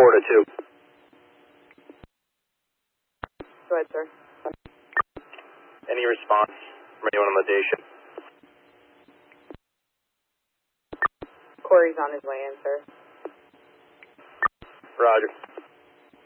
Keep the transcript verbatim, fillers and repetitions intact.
four to two. Go ahead, sir. Any response from anyone on the day shift? Corey's on his way in, sir. Roger.